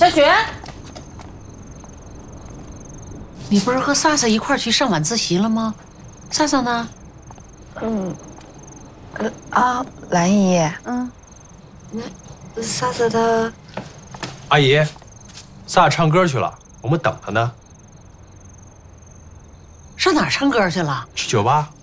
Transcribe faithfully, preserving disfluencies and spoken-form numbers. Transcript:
小雪，你不是和萨萨一块去上晚自习了吗？萨萨呢？ 嗯，呃啊，兰姨， 嗯， 那萨萨他…… 阿姨，萨萨唱歌去了，我们等他呢。 上哪儿唱歌去了？ 去酒吧。